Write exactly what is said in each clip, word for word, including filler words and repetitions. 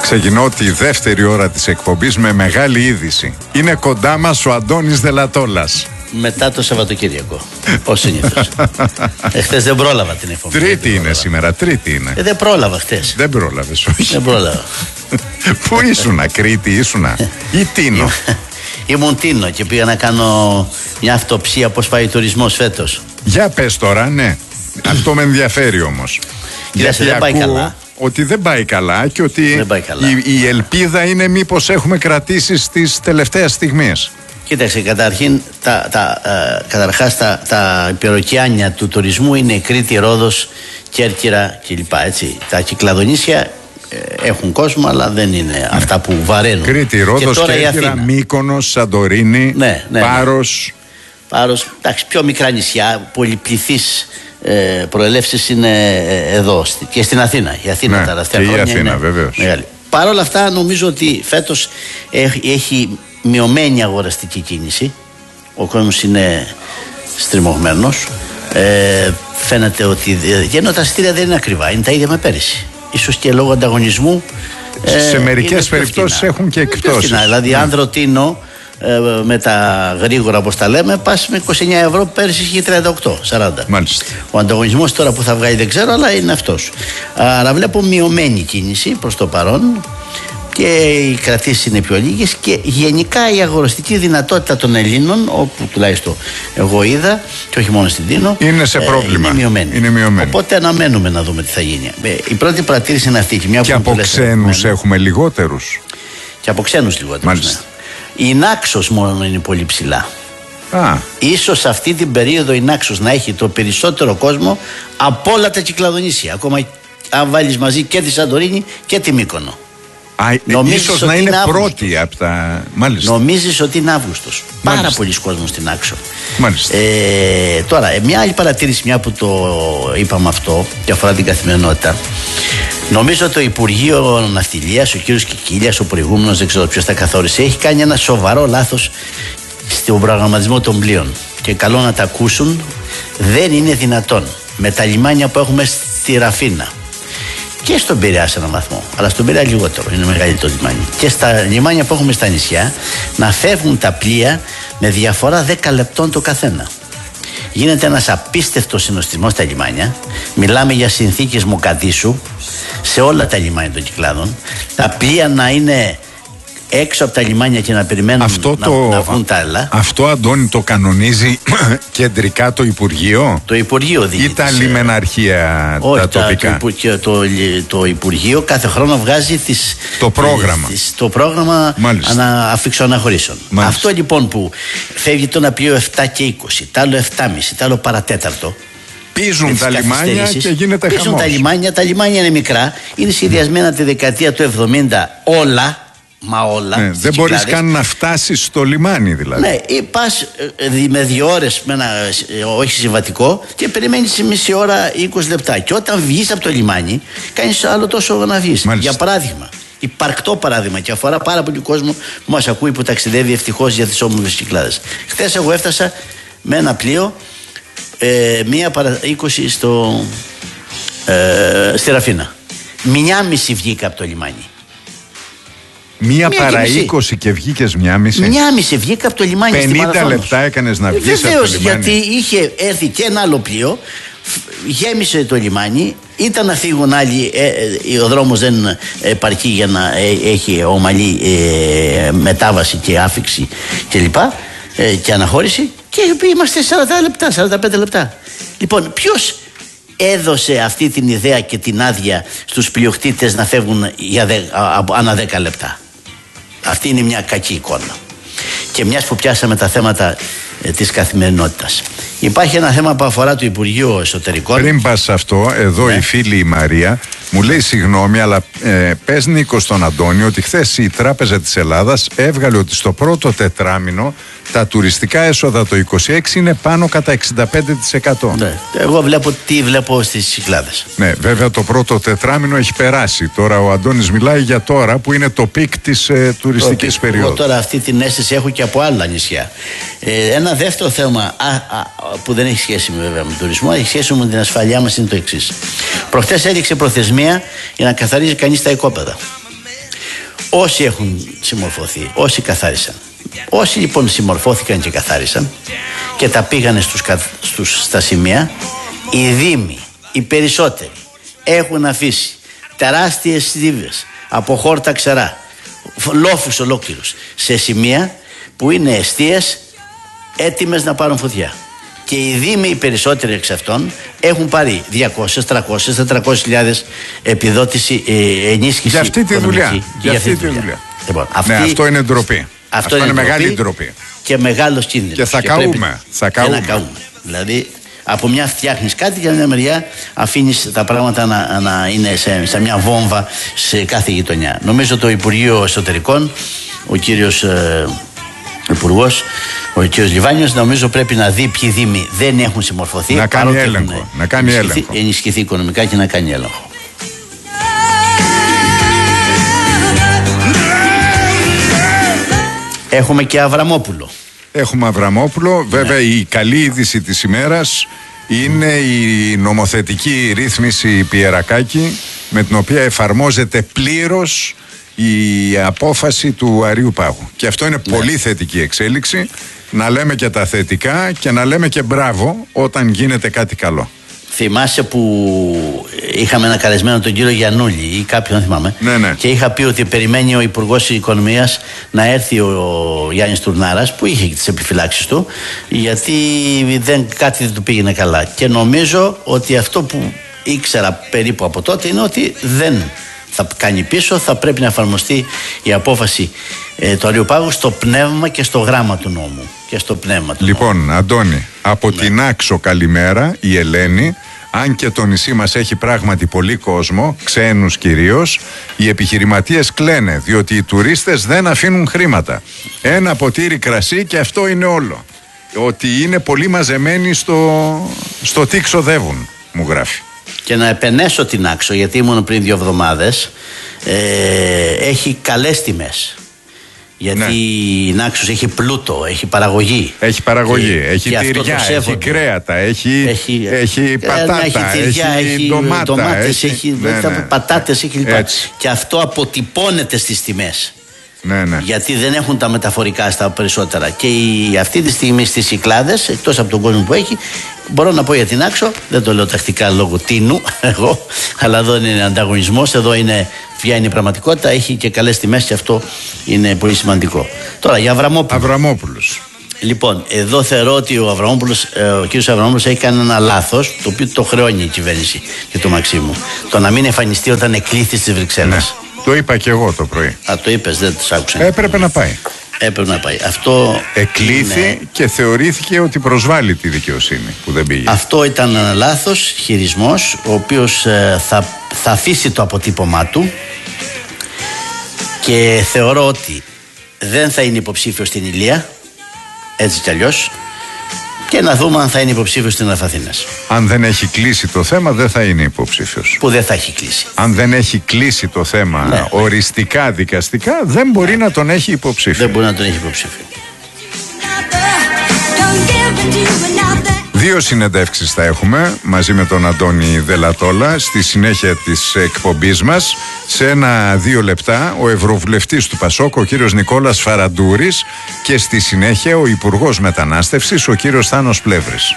Ξεκινώ τη δεύτερη ώρα της εκπομπής με μεγάλη είδηση. Είναι κοντά μας ο Αντώνης Δελατόλας. Μετά το Σαββατοκύριακο. Ως συνήθως. Εχθές δεν πρόλαβα την εκπομπή. Τρίτη είναι σήμερα, τρίτη είναι. Ε, δεν πρόλαβα χθες. Δεν πρόλαβες, όχι. Δεν πρόλαβα. Πού ήσουνα, Κρήτη ήσουνα ή Τίνο? Ήμουν Τίνο και πήγα να κάνω μια αυτοψία πώς πάει ο τουρισμός φέτος. Για πες τώρα, ναι. Αυτό με ενδιαφέρει όμως. Κοίταξε, δεν πάει καλά. Ότι δεν πάει καλά και ότι καλά. Η, η ελπίδα είναι μήπως έχουμε κρατήσει στις τελευταίες στιγμές. Κοίταξε, καταρχήν, τα, τα, ε, καταρχάς τα, τα υπεροκειάνια του τουρισμού είναι η Κρήτη, Ρόδος, Κέρκυρα κλπ. Έτσι. Τα Κυκλαδονήσια ε, έχουν κόσμο, αλλά δεν είναι ναι. αυτά που βαραίνουν. Κρήτη, Ρόδος, Κέρκυρα, Μύκονος, Σαντορίνη, ναι, ναι, Πάρος. Ναι. Πάρος, εντάξει, πιο μικρά νησιά, πολυπληθείς ε, προελεύσεις είναι ε, εδώ και στην Αθήνα. Η Αθήνα ναι, τα τελευταία χρόνια είναι Αθήνα, βεβαίως. Μεγάλη. Παρ' όλα αυτά, νομίζω ότι φέτος έχει, έχει μειωμένη αγοραστική κίνηση. Ο κόσμος είναι στριμωγμένος. Ε, φαίνεται ότι ενώ τα εισιτήρια δεν είναι ακριβά, είναι τα ίδια με πέρυσι. Ίσως και λόγω ανταγωνισμού. Ε, σε μερικές περιπτώσεις έχουν και εκπτώσεις. Δηλαδή, ναι. αν ρωτήνω ε, με τα γρήγορα, όπως τα λέμε, πας με είκοσι εννέα ευρώ, πέρυσι είχε τριάντα οκτώ σαράντα. Μάλιστα. Ο ανταγωνισμός τώρα που θα βγάλει δεν ξέρω, αλλά είναι αυτός. Άρα βλέπω μειωμένη κίνηση προς το παρόν. Και οι κρατήσεις είναι πιο λίγες και γενικά η αγοραστική δυνατότητα των Ελλήνων, όπου τουλάχιστον εγώ είδα, και όχι μόνο στην Τίνο, είναι σε πρόβλημα. Είναι μειωμένη. Είναι μειωμένη. Οπότε αναμένουμε να δούμε τι θα γίνει. Η πρώτη παρατήρηση είναι αυτή. Και, μια και από ξένους έχουμε λιγότερους. Και από ξένους λιγότερους. Ναι. Η Νάξος μόνο είναι πολύ ψηλά. Α. Ίσως αυτή την περίοδο η Νάξος να έχει το περισσότερο κόσμο από όλα τα Κυκλαδονήσια. Ακόμα αν βάλεις μαζί και τη Σαντορίνη και τη Μύκονο. Ίσως να είναι, είναι πρώτη από τα. Μάλιστα. Νομίζεις ότι είναι Αύγουστος. Πάρα πολλοί κόσμος στην Άξο. Μάλιστα. Ε, τώρα, μια άλλη παρατήρηση, μια που το είπαμε αυτό και αφορά την καθημερινότητα. Νομίζω ότι το Υπουργείο Ναυτιλίας, ο κύριος Κικίλιας, ο προηγούμενος, δεν ξέρω ποιος τα καθόρισε, έχει κάνει ένα σοβαρό λάθος στον προγραμματισμό των πλοίων. Και καλό να τα ακούσουν, δεν είναι δυνατόν με τα λιμάνια που έχουμε στη Ραφίνα. Και στον Πειραιά σε έναν βαθμό, αλλά στον Πειραιά λιγότερο, είναι μεγαλύτερο λιμάνι. Και στα λιμάνια που έχουμε στα νησιά να φεύγουν τα πλοία με διαφορά δέκα λεπτών το καθένα. Γίνεται ένας απίστευτος συνοστισμός στα λιμάνια. Μιλάμε για συνθήκες Μοκαντήσου σε όλα τα λιμάνια των Κυκλάδων. Τα πλοία να είναι έξω από τα λιμάνια και να περιμένουν αυτό να, το, να βγουν τα άλλα. Αυτό, Αντώνη, το κανονίζει κεντρικά το Υπουργείο? Το Υπουργείο διοίκησε. Ή τα λιμεναρχεία? Όχι, τα τοπικά? Το, το, το, το Υπουργείο κάθε χρόνο βγάζει τις, το πρόγραμμα, τις, το πρόγραμμα ανα, αφιξοαναχωρήσεων. Αυτό λοιπόν που φεύγει το ένα πλοίο επτά και είκοσι, τ' άλλο επτά και μισή, τ' άλλο παρατέταρτο. Πίζουν τα λιμάνια και γίνεται χαμός. Πίζουν τα λιμάνια, τα λιμάνια είναι μικρά, είναι σχεδιασμένα τη δεκαετία του εβδομήντα όλα. Μα όλα. Ναι, δεν μπορείς καν να φτάσεις στο λιμάνι, δηλαδή. Ναι, ή πας ε, με δύο ώρες με ένα ε, όχι συμβατικό και περιμένεις μισή ώρα ή είκοσι λεπτά. Και όταν βγεις από το λιμάνι, κάνεις άλλο τόσο να βγεις. Για παράδειγμα, υπαρκτό παράδειγμα και αφορά πάρα πολύ κόσμο που μας ακούει, που ταξιδεύει ευτυχώς για τις όμορφες Κυκλάδες. Χθες εγώ έφτασα με ένα πλοίο ε, μία παρα είκοσι στο, ε, στη Ραφίνα. Μια μισή βγήκα από το λιμάνι. Μία, μία παρά είκοσι και βγήκες μια μισή. Μια μισή βγήκα από το λιμάνι. πενήντα λεπτά έκανες να βγεις από το λιμάνι. Γιατί είχε έρθει και ένα άλλο πλοίο, γέμισε το λιμάνι, ήταν να φύγουν άλλοι, ε, ε, ο δρόμος δεν επαρκεί για να ε, έχει ομαλή ε, μετάβαση και άφιξη κλπ. Ε, και αναχώρηση, και είμαστε σαράντα λεπτά, σαράντα πέντε λεπτά. Λοιπόν, ποιος έδωσε αυτή την ιδέα και την άδεια στους πλειοκτήτες να φεύγουν για δε, α, ανά δέκα λεπτά? Αυτή είναι μια κακή εικόνα. Και μιας που πιάσαμε τα θέματα ε, της καθημερινότητας, υπάρχει ένα θέμα που αφορά το Υπουργείο Εσωτερικών. Πριν πας σε αυτό, εδώ ναι. η φίλη η Μαρία μου λέει συγγνώμη, αλλά ε, πες Νίκο στον Αντώνη ότι χθες η Τράπεζα της Ελλάδας έβγαλε ότι στο πρώτο τετράμινο τα τουριστικά έσοδα το είκοσι έξι είναι πάνω κατά εξήντα πέντε τοις εκατό. Ναι. Εγώ βλέπω τι βλέπω στις Κυκλάδες. Ναι, βέβαια το πρώτο τετράμινο έχει περάσει. Τώρα ο Αντώνης μιλάει για τώρα που είναι το πικ της ε, τουριστικής περίοδου. Εγώ τώρα αυτή την αίσθηση έχω και από άλλα νησιά. Ε, ένα δεύτερο θέμα α, α, που δεν έχει σχέση με, βέβαια, με τουρισμό, έχει σχέση με την ασφαλειά μας, είναι το εξής. Προχτές έδειξε προθεσμία για να καθαρίζει κανείς τα οικόπεδα. όσοι έχουν συμμορφωθεί, όσοι καθάρισαν, όσοι λοιπόν συμμορφώθηκαν και καθάρισαν και τα πήγανε στους, στους, στα σημεία, οι δήμοι, οι περισσότεροι, έχουν αφήσει τεράστιες στίβες από χόρτα ξερά, λόφους ολόκληρους, σε σημεία που είναι εστίες έτοιμες να πάρουν φωτιά. Και οι δήμοι, οι περισσότεροι εξ αυτών, έχουν πάρει διακόσιες, τριακόσιες, τετρακόσιες χιλιάδες επιδότηση, ε, ενίσχυση. Για αυτή τη δουλειά. Για αυτή τη δουλειά. δουλειά. Λοιπόν, αυτή, ναι, αυτό είναι ντροπή. Αυτό, αυτό είναι, είναι ντροπή μεγάλη ντροπή. Και μεγάλος κίνδυνος. Και θα και καούμε. Θα καούμε. Και να καούμε. Δηλαδή, από μια φτιάχνεις κάτι και από μια μεριά αφήνεις τα πράγματα να, να είναι σε, σε μια βόμβα σε κάθε γειτονιά. Νομίζω το Υπουργείο Εσωτερικών, ο κύριος ε, Υπουργός, ο κύριος Λιβάνιος, νομίζω πρέπει να δει ποιοι δήμοι δεν έχουν συμμορφωθεί. Να κάνει έλεγχο. Να κάνει ενισχυθεί, έλεγχο. ενισχυθεί οικονομικά και να κάνει έλεγχο. Έχουμε και Αβραμόπουλο. Έχουμε Αβραμόπουλο. Βέβαια, ναι. Η καλή είδηση της ημέρας είναι η νομοθετική ρύθμιση Πιερακάκη, με την οποία εφαρμόζεται πλήρως η απόφαση του Αριού Πάγου. Και αυτό είναι ναι. πολύ θετική εξέλιξη. Να λέμε και τα θετικά και να λέμε και μπράβο όταν γίνεται κάτι καλό. Θυμάσαι που είχαμε ένα καλεσμένο τον κύριο Γιαννούλη ή κάποιον, δεν θυμάμαι, ναι, ναι. και είχα πει ότι περιμένει ο Υπουργός Οικονομίας να έρθει ο Γιάννης Τουρνάρας, που είχε τις επιφυλάξεις του, γιατί δεν, κάτι δεν του πήγαινε καλά. Και νομίζω ότι αυτό που ήξερα περίπου από τότε είναι ότι δεν θα κάνει πίσω, θα πρέπει να εφαρμοστεί η απόφαση ε, του Αριού Πάγου στο πνεύμα και στο γράμμα του νόμου. Και στο πνεύμα του λοιπόν, νόμου. Αντώνη, από ναι. την Άξο καλημέρα, η Ελένη. Αν και το νησί μας έχει πράγματι πολύ κόσμο, ξένους κυρίως, οι επιχειρηματίες κλαίνε διότι οι τουρίστες δεν αφήνουν χρήματα. Ένα ποτήρι κρασί και αυτό είναι όλο. Ότι είναι πολύ μαζεμένοι στο, στο τι ξοδεύουν, μου γράφει. Και να επενέσω την Άξο, γιατί ήμουν πριν δύο εβδομάδες, ε, έχει καλές τιμές. Γιατί ναι. η Νάξος έχει πλούτο, έχει παραγωγή. Έχει παραγωγή, και, έχει και τυριά, έχει κρέατα, έχει, έχει, έχει πατάτα, έχει, τυριά, έχει, έχει ντομάτα, ντομάτες, έχει, έχει ναι, ναι. πατάτες, έχει λοιπά. Και αυτό αποτυπώνεται στις τιμές. Ναι, ναι. Γιατί δεν έχουν τα μεταφορικά στα περισσότερα. Και η, αυτή τη στιγμή στις Κυκλάδες, εκτός από τον κόσμο που έχει, μπορώ να πω για την Άξο, δεν το λέω τακτικά λόγω τίνου εγώ, αλλά εδώ είναι ανταγωνισμός, εδώ είναι, βγαίνει η πραγματικότητα, έχει και καλές τιμές και αυτό είναι πολύ σημαντικό. Τώρα για Αβραμόπουλο. Αβραμόπουλος. Λοιπόν, εδώ θεωρώ ότι ο Αβραμόπουλος, ο κύριος Αβραμόπουλος έχει κάνει ένα λάθος, το οποίο το χρεώνει η κυβέρνηση και το Μαξίμου. Το να μην εμφανιστεί όταν εκλήθη στις Βρυξέλλες. Ναι. Το είπα και εγώ το πρωί. Α, το είπες, δεν το άκουσα. Έπρεπε να πάει. Έπρεπε να πάει. Αυτό εκλήθη είναι... και θεωρήθηκε ότι προσβάλλει τη δικαιοσύνη που δεν πήγε. Αυτό ήταν ένα λάθος χειρισμός, ο οποίος ε, θα, θα αφήσει το αποτύπωμά του και θεωρώ ότι δεν θα είναι υποψήφιος στην Ηλία, έτσι κι αλλιώς, και να δούμε αν θα είναι υποψήφιος στην Αθήνας. Αν δεν έχει κλείσει το θέμα, δεν θα είναι υποψήφιος. Που δεν θα έχει κλείσει. Αν δεν έχει κλείσει το θέμα ναι. οριστικά, δικαστικά, δεν μπορεί ναι. να τον έχει υποψήφιο. Δεν μπορεί να τον έχει υποψήφιο. Δύο συνεντεύξεις θα έχουμε μαζί με τον Αντώνη Δελατόλα στη συνέχεια της εκπομπής μας. Σε ένα δύο λεπτά ο Ευρωβουλευτής του Πασόκ, ο κύριος Νικόλας Φαραντούρης, και στη συνέχεια ο Υπουργός Μετανάστευσης, ο κύριος Θάνος Πλεύρης.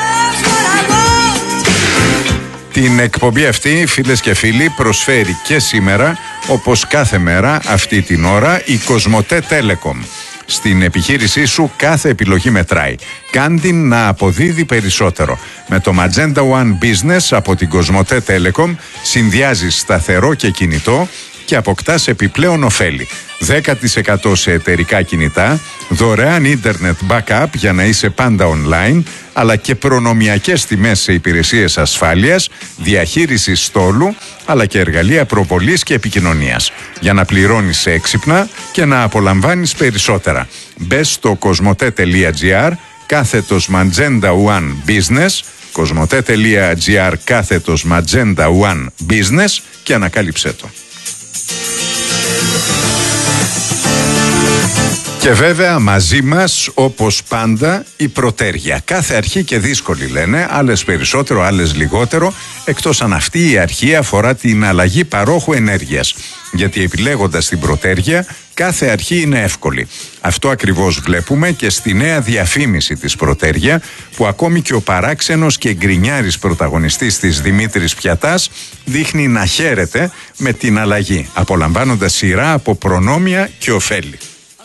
Την εκπομπή αυτή, φίλες και φίλοι, προσφέρει και σήμερα, όπως κάθε μέρα αυτή την ώρα, η Κοσμοτέ Telecom. Στην επιχείρησή σου κάθε επιλογή μετράει. Κάντην να αποδίδει περισσότερο. Με το Magenta One Business από την Κοσμοτέ Telecom συνδυάζεις σταθερό και κινητό και αποκτάς επιπλέον ωφέλη. δέκα τοις εκατό σε εταιρικά κινητά, δωρεάν ίντερνετ backup για να είσαι πάντα online, αλλά και προνομιακές τιμές σε υπηρεσίες ασφάλειας, διαχείρισης στόλου, αλλά και εργαλεία προβολής και επικοινωνίας. Για να πληρώνεις έξυπνα και να απολαμβάνεις περισσότερα. Μπες στο κοσμοτέ.gr κάθετος Magenta One Business, κοσμοτέ.gr κάθετος Magenta One Business και ανακάλυψέ το. Και βέβαια μαζί μας, όπως πάντα, η πρωτέρια. Κάθε αρχή και δύσκολη λένε, άλλες περισσότερο, άλλες λιγότερο, εκτός αν αυτή η αρχή αφορά την αλλαγή παρόχου ενέργειας. Γιατί επιλέγοντας την πρωτέρια, κάθε αρχή είναι εύκολη. Αυτό ακριβώς βλέπουμε και στη νέα διαφήμιση της πρωτέρια, που ακόμη και ο παράξενος και γκρινιάρης πρωταγωνιστής της Δημήτρης Πιατάς δείχνει να χαίρεται με την αλλαγή, απολαμβάνοντας σειρά από προνόμια και ωφέλη.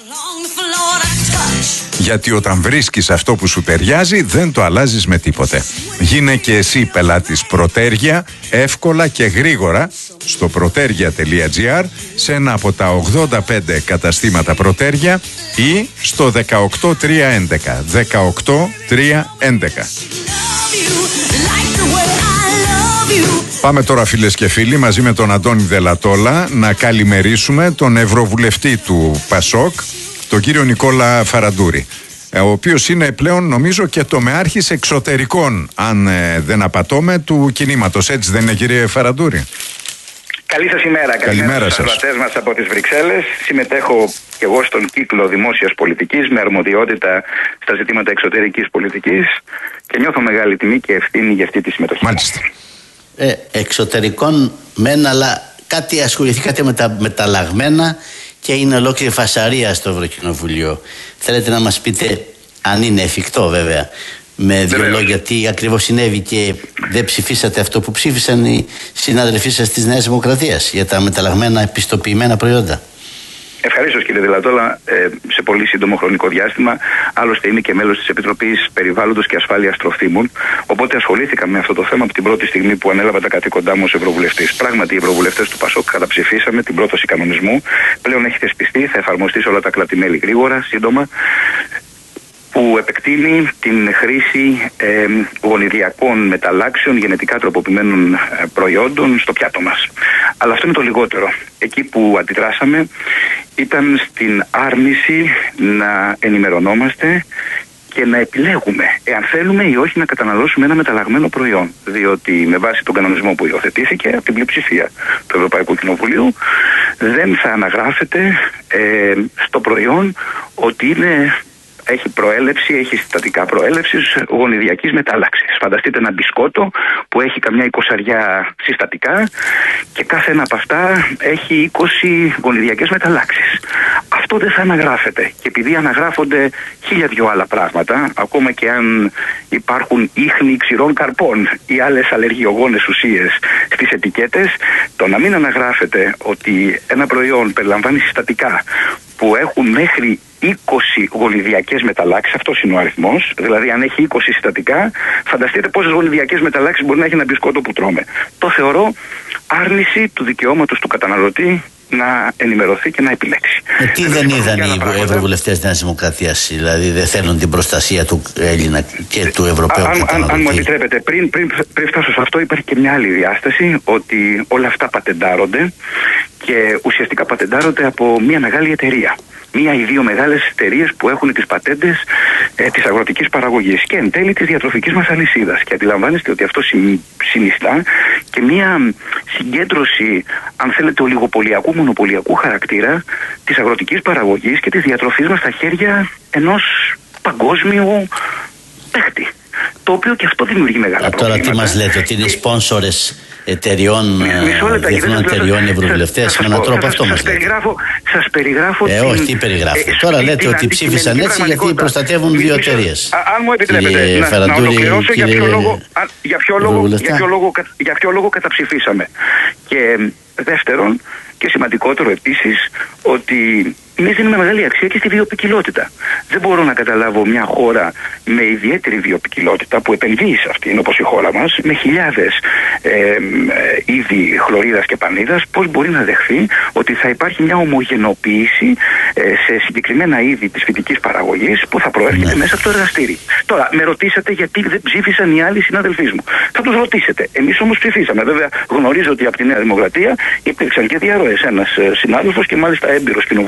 Γιατί όταν βρίσκεις αυτό που σου ταιριάζει, δεν το αλλάζεις με τίποτε. Γίνε και εσύ πελάτης πρωτέρια εύκολα και γρήγορα στο πρωτέρια τελεία τζι άρ, σε ένα από τα ογδόντα πέντε καταστήματα πρωτέρια ή στο δεκαοκτώ τρία έντεκα. δεκαοκτώ τρία έντεκα. Πάμε τώρα, φίλες και φίλοι, μαζί με τον Αντώνη Δελατόλα να καλημερίσουμε τον Ευρωβουλευτή του Πασόκ, τον κύριο Νικόλα Φαραντούρη, ο οποίος είναι πλέον, νομίζω, και τομεάρχης εξωτερικών, αν ε, δεν απατώμε, του κινήματος. Έτσι δεν είναι, κύριε Φαραντούρη? Καλή σας ημέρα. Καλημέρα στους ακροατές μας από τις Βρυξέλλες. Συμμετέχω και εγώ στον κύκλο δημόσιας πολιτικής με αρμοδιότητα στα ζητήματα εξωτερικής πολιτικής και νιώθω μεγάλη τιμή και ευθύνη για αυτή τη συμμετοχή. Μάλιστα. Ε, εξωτερικών μεν, αλλά κάτι ασχοληθήκατε με τα μεταλλαγμένα και είναι ολόκληρη φασαρία στο Ευρωκοινοβουλίο. Θέλετε να μας πείτε, αν είναι εφικτό βέβαια, με δύο λόγια, τι ακριβώς συνέβη και δεν ψηφίσατε αυτό που ψήφισαν οι συνάδελφοί σας της Νέας Δημοκρατίας για τα μεταλλαγμένα επιστοποιημένα προϊόντα? Ευχαριστώ, κύριε Δηλατόλα, ε, σε πολύ σύντομο χρονικό διάστημα. Άλλωστε είμαι και μέλος της Επιτροπής Περιβάλλοντος και Ασφάλειας Τροφίμων, οπότε ασχολήθηκα με αυτό το θέμα από την πρώτη στιγμή που ανέλαβα τα καθήκοντά μου ως Ευρωβουλευτής. Πράγματι, οι Ευρωβουλευτές του Πασόκ καταψηφίσαμε την πρόταση κανονισμού. Πλέον έχει θεσπιστεί, θα εφαρμοστεί σε όλα τα κράτη-μέλη γρήγορα, σύντομα, που επεκτείνει την χρήση ε, γονιδιακών μεταλλάξεων γενετικά τροποποιημένων ε, προϊόντων στο πιάτο μας. Αλλά αυτό είναι το λιγότερο. Εκεί που αντιδράσαμε ήταν στην άρνηση να ενημερωνόμαστε και να επιλέγουμε εάν θέλουμε ή όχι να καταναλώσουμε ένα μεταλλαγμένο προϊόν. Διότι με βάση τον κανονισμό που υιοθετήθηκε από την πλειοψηφία του Ευρωπαϊκού Κοινοβουλίου, δεν θα αναγράφεται ε, στο προϊόν ότι είναι... έχει προέλευση, έχει συστατικά προέλευσης γονιδιακής μετάλλαξης. Φανταστείτε ένα μπισκότο που έχει καμιά εικοσαριά συστατικά και κάθε ένα από αυτά έχει είκοσι γονιδιακές μεταλλάξεις. Αυτό δεν θα αναγράφεται. Και επειδή αναγράφονται χίλια δυο άλλα πράγματα, ακόμα και αν υπάρχουν ίχνη ξηρών καρπών ή άλλες αλλεργιογόνες ουσίες στις ετικέτες, το να μην αναγράφεται ότι ένα προϊόν περιλαμβάνει συστατικά που έχουν μέχρι είκοσι γονιδιακές μεταλλάξεις, αυτός είναι ο αριθμός. Δηλαδή, αν έχει είκοσι συστατικά, φανταστείτε πόσες γονιδιακές μεταλλάξεις μπορεί να έχει ένα μπισκότο που τρώμε. Το θεωρώ άρνηση του δικαιώματος του καταναλωτή να ενημερωθεί και να επιλέξει. Ε, τι δεν είδαν οι ευρωβουλευτές της Νέας Δημοκρατίας, δηλαδή δεν θέλουν την προστασία του Έλληνα και του Ευρωπαίου αν, καταναλωτή? Αν, αν μου επιτρέπετε, πριν, πριν, πριν φτάσω σε αυτό, υπάρχει και μια άλλη διάσταση, ότι όλα αυτά πατεντάρονται και ουσιαστικά πατεντάρονται από μια μεγάλη εταιρεία. Μία ή δύο μεγάλες εταιρείες που έχουν τις πατέντες ε, της αγροτικής παραγωγής και εν τέλει της διατροφικής μας αλυσίδας. Και αντιλαμβάνεστε ότι αυτό συνιστά και μία συγκέντρωση, αν θέλετε, ολιγοπολιακού, μονοπωλιακού χαρακτήρα της αγροτικής παραγωγής και της διατροφής μας στα χέρια ενός παγκόσμιου παίχτη. Το οποίο και αυτό δημιουργεί μεγάλα Α, προβλήματα. Τώρα τι μας λέτε, ότι είναι σπόνσορες εταιριών, διεθνών εταιριών ευρωβουλευτές, με έναν τρόπο αυτό μας λέτε? Σας περιγράφω. Ε, όχι, τι περιγράφετε. Τώρα λέτε ότι ψήφισαν έτσι γιατί προστατεύουν δύο εταιρείες. Αν μου επιτρέπετε να ολοκληρώσω για ποιο λόγο καταψηφίσαμε. Και δεύτερον, και σημαντικότερο επίσης, ότι εμείς δίνουμε μεγάλη αξία και στη βιοποικιλότητα. Δεν μπορώ να καταλάβω μια χώρα με ιδιαίτερη βιοποικιλότητα που επενδύει σε αυτήν, όπως η χώρα μας, με χιλιάδες ε, ε, είδη χλωρίδας και πανίδας, πώς μπορεί να δεχθεί ότι θα υπάρχει μια ομογενοποίηση ε, σε συγκεκριμένα είδη της φυτικής παραγωγής που θα προέρχεται ναι. μέσα από το εργαστήρι. Τώρα, με ρωτήσατε γιατί δεν ψήφισαν οι άλλοι συναδελφοί μου. Θα τους ρωτήσετε. Εμείς όμως ψηφίσαμε. Βέβαια, γνωρίζω ότι από τη Νέα Δημοκρατία υπήρξαν και διαρροές. Ένας συνάδελφος και μάλιστα έμπειρος κοινοβουλευτικός,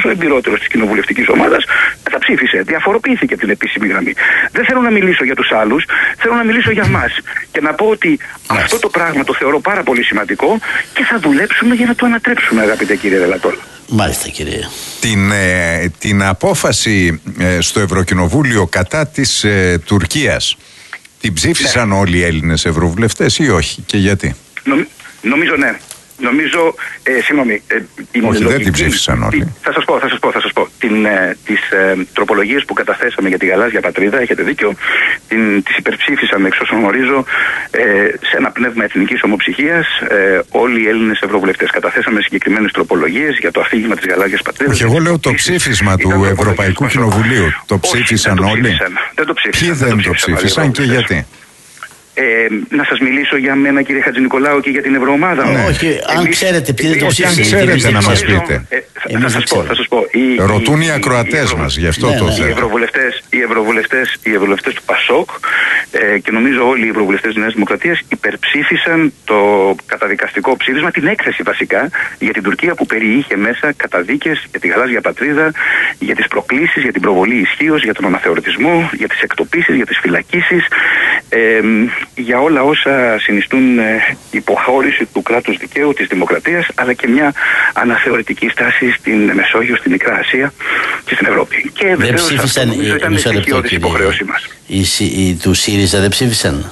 ο εμπειρότερος της κοινοβουλευτικής ομάδας, τα ψήφισε. Διαφοροποιήθηκε από την επίσημη γραμμή. Δεν θέλω να μιλήσω για τους άλλους, θέλω να μιλήσω για μας. Και να πω ότι αυτό το πράγμα το θεωρώ πάρα πολύ σημαντικό και θα δουλέψουμε για να το ανατρέψουμε, αγαπητέ κύριε Δελατόλα. Μάλιστα, κύριε. Την, ε, την απόφαση ε, στο Ευρωκοινοβούλιο κατά της ε, Τουρκίας την ψήφισαν ναι. όλοι οι Έλληνες ευρωβουλευτές ή όχι, και γιατί? Νομ, νομίζω ναι. Νομίζω, ε, συγγνώμη, ε, όχι, λογική, δεν την ψήφισαν όλοι. Τι, θα σας πω, θα σας πω, θα σας πω. Την, ε, τις ε, τροπολογίες που καταθέσαμε για τη γαλάζια πατρίδα, έχετε δίκιο, την, τις υπερψήφισαν, εξ όσων γνωρίζω, ε, σε ένα πνεύμα εθνικής ομοψυχίας, ε, όλοι οι Έλληνες ευρωβουλευτές. Καταθέσαμε συγκεκριμένες τροπολογίες για το αφήγημα της γαλάζιας πατρίδας. Όχι, εγώ λέω το ψήφισμα του Ευρωπαϊκού Κοινοβουλίου. Το ψήφισαν όλοι. Δεν το ψήφισαν. Ποιοι δεν το ψήφισαν και γιατί? Ε, να σας μιλήσω για μένα, κύριε Χατζηνικολάου, και για την Ευρωομάδα. Ναι. Όχι, αν Εμείς, ξέρετε ποιοι δεν το ψήφισαν. Αν ξέρετε να μας πείτε. Ε, θα, θα, σας πω, θα σας πω. Οι, Ρωτούν οι, οι οι ακροατές οι, μας, γι' αυτό ναι, το ναι. θέλω. Οι ευρωβουλευτές, οι, ευρωβουλευτές, οι ευρωβουλευτές του ΠΑΣΟΚ ε, και νομίζω όλοι οι ευρωβουλευτές της Νέας Δημοκρατίας υπερψήφισαν το καταδικαστικό ψήφισμα, την έκθεση βασικά, για την Τουρκία, που περιείχε μέσα καταδίκες για τη γαλάζια πατρίδα, για τις προκλήσεις, για την προβολή ισχύως, για τον αναθεωρητισμό, για τις εκτοπίσεις, για τις φυλακίσεις. Ε, για όλα όσα συνιστούν ε, υποχώρηση του κράτους δικαίου, της δημοκρατίας, αλλά και μια αναθεωρητική στάση στην Μεσόγειο, στην Μικρά Ασία και στην Ευρώπη. Και δεν ψήφισαν οι, ήταν στοιχειώδης υποχρέωση μας. Οι, οι, οι του ΣΥΡΙΖΑ δεν ψήφισαν.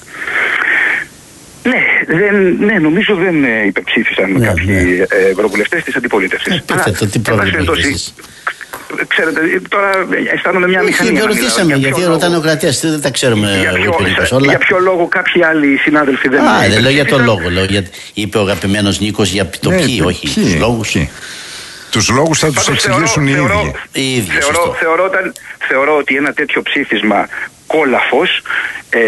Ναι, δεν, ναι, νομίζω δεν ε, υπερψήφισαν ναι, κάποιοι ναι. ε, ευρωβουλευτές της αντιπολίτευσης. Ε, πείτε το, τι πρόβλημα έχεις? Ξέρετε, τώρα αισθάνομαι μια μηχανία. Δεν ρωτήσαμε, γιατί ρωτάνε ο κρατές, δεν τα ξέρουμε για ποιο, όλα. Για ποιο λόγο κάποιοι άλλοι συνάδελφοι δεν... Α, δεν λέω για τον λόγο, λέω, για, είπε ο αγαπημένος Νίκος για το ναι, ποιοι, όχι, ποιοι, τους λόγους. Ποιοι. Τους λόγους θα τους εξηγήσουν θεωρώ, οι ίδιοι. Οι ίδιοι θεωρώ, θεωρώ, θεωρώ ότι ένα τέτοιο ψήφισμα κόλαφος, ε,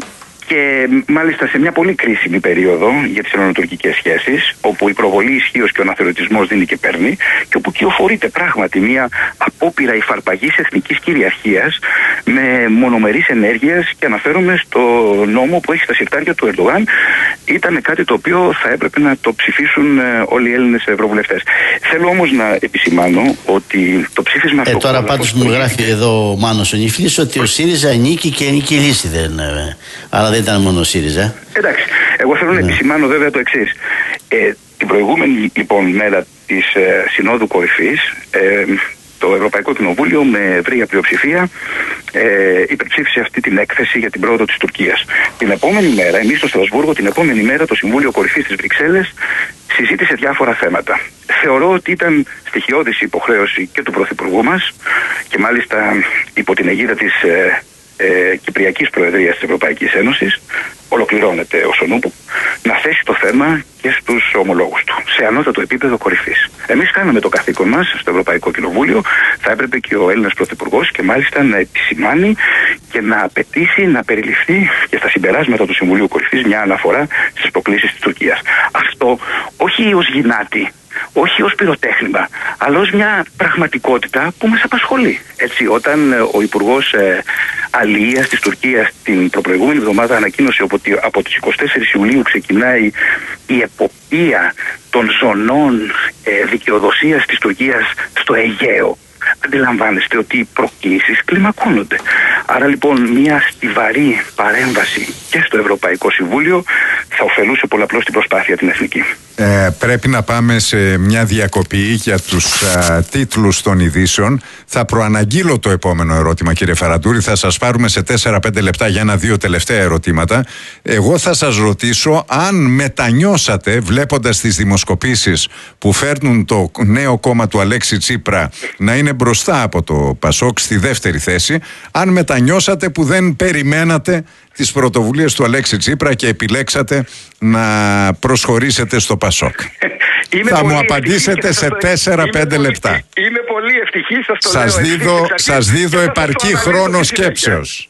και μάλιστα σε μια πολύ κρίσιμη περίοδο για τις ελληνοτουρκικές σχέσεις, όπου η προβολή ισχύως και ο αναθεωρητισμός δίνει και παίρνει, και όπου κυοφορείται πράγματι μια απόπειρα υφαρπαγής εθνικής κυριαρχίας με μονομερείς ενέργειες, και αναφέρομαι στο νόμο που έχει στα συρτάρια του Ερντογάν. Ήταν κάτι το οποίο θα έπρεπε να το ψηφίσουν όλοι οι Έλληνες ευρωβουλευτές. Θέλω όμως να επισημάνω ότι το ψήφισμα αυτό... Ε, τώρα πάντως μου γράφει εδώ ο Μάνος ο Νιφλής ότι ο ΣΥΡΙΖΑ νίκη και νίκη λύση δεν... Ε, αλλά δεν ήταν μόνο ο ΣΥΡΙΖΑ. Εντάξει, εγώ θέλω ναι. να επισημάνω βέβαια το εξής. Ε, την προηγούμενη λοιπόν μέρα της ε, Συνόδου Κορυφής, ε, το Ευρωπαϊκό Κοινοβούλιο με ευρεία πλειοψηφία ε, υπερψήφισε αυτή την έκθεση για την πρόοδο της Τουρκίας. Την επόμενη μέρα, εμείς στο Στρασβούργο, την επόμενη μέρα το Συμβούλιο Κορυφής της Βρυξέλλες συζήτησε διάφορα θέματα. Θεωρώ ότι ήταν στοιχειώδης η υποχρέωση και του Πρωθυπουργού μας, και μάλιστα υπό την αιγίδα της ε, ε, Κυπριακής Προεδρίας της Ευρωπαϊκής Ένωσης, ολοκληρώνεται ως ο νούπου, να θέσει το θέμα και στους ομολόγους του, σε ανώτατο επίπεδο κορυφής. Εμείς κάναμε το καθήκον μας στο Ευρωπαϊκό Κοινοβούλιο, θα έπρεπε και ο Έλληνας Πρωθυπουργός και μάλιστα να επισημάνει και να απαιτήσει να περιληφθεί και στα συμπεράσματα του Συμβουλίου Κορυφής μια αναφορά στις προκλήσεις της Τουρκίας. Αυτό όχι ως γυνάτη, όχι ως πυροτέχνημα, αλλά ως μια πραγματικότητα που μας απασχολεί. Έτσι, όταν ο Υπουργός ε, Αλίας της Τουρκίας την προπροηγούμενη εβδομάδα ανακοίνωσε ότι από τις εικοστή τέταρτη Ιουλίου ξεκινάει η εποπτεία των ζωνών ε, δικαιοδοσίας της Τουρκίας στο Αιγαίο, αντιλαμβάνεστε ότι οι προκλήσεις κλιμακώνονται. Άρα λοιπόν μια στιβαρή παρέμβαση και στο Ευρωπαϊκό Συμβούλιο θα ωφελούσε πολλαπλώς την προσπάθεια την εθνική. Ε, πρέπει να πάμε σε μια διακοπή για τους α, τίτλους των ειδήσεων. Θα προαναγγείλω το επόμενο ερώτημα, κύριε Φαραντούρη. Θα σας πάρουμε σε τέσσερα πέντε λεπτά για ένα-δύο τελευταία ερωτήματα. Εγώ θα σας ρωτήσω αν μετανιώσατε, βλέποντας τις δημοσκοπήσεις που φέρνουν το νέο κόμμα του Αλέξη Τσίπρα να είναι μπροστά από το Πασόκ στη δεύτερη θέση, αν μετανιώσατε που δεν περιμένατε τις πρωτοβουλίες του Αλέξη Τσίπρα και επιλέξατε να προσχωρήσετε στο Πασόκ. Είμαι θα μου απαντήσετε σε τέσσερα πέντε λεπτά. Είμαι πολύ ευτυχής, σας το σας λέω. Δίδω, σας δίδω επαρκή χρόνο σκέψεως.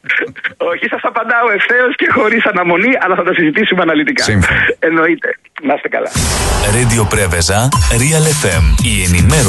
Όχι, σας απαντάω ευθέως και χωρίς αναμονή, αλλά θα τα συζητήσουμε αναλυτικά. Σύμφωνα. Εννοείται. Να είστε καλά. Radio Preveza, Real εφ εμ. Η ενημέρωση